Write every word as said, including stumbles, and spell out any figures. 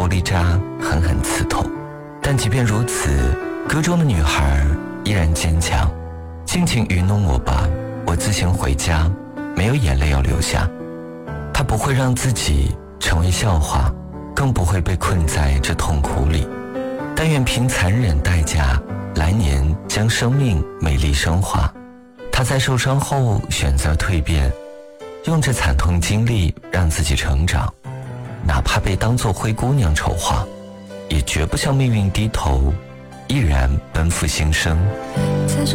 玻璃渣狠狠刺痛。但即便如此，歌中的女孩依然坚强，尽情愚弄我吧，我自行回家，没有眼泪要流下。她不会让自己成为笑话，更不会被困在这痛苦里。但愿凭残忍代价，来年将生命美丽升华。她在受伤后选择蜕变，用这惨痛经历让自己成长，哪怕被当作灰姑娘丑化，也绝不向命运低头，毅然奔赴新生。 在这